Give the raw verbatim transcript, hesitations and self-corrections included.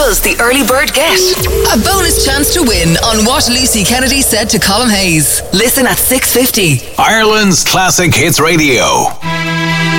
does the early bird get? A bonus chance to win on what Lucy Kennedy said to Colin Hayes. Listen at six fifty. Ireland's Classic Hits Radio.